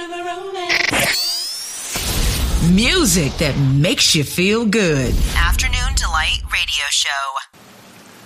Music that makes you feel good. Afternoon Delight Radio Show.